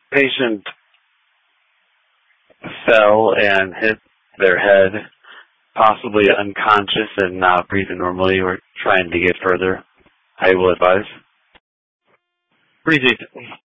Patient fell and hit their head, possibly unconscious and not breathing normally. We're trying to get further. I will advise. Breathe deep.